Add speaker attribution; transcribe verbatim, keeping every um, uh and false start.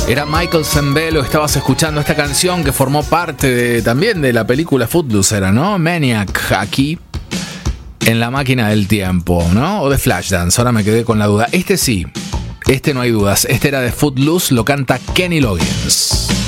Speaker 1: Era Michael Sembello, estabas escuchando esta canción que formó parte de, también de la película Footloose, era, ¿no? Maniac, aquí en la máquina del tiempo, ¿no? O de Flashdance, ahora me quedé con la duda. Este sí, este no hay dudas, este era de Footloose, lo canta Kenny Loggins.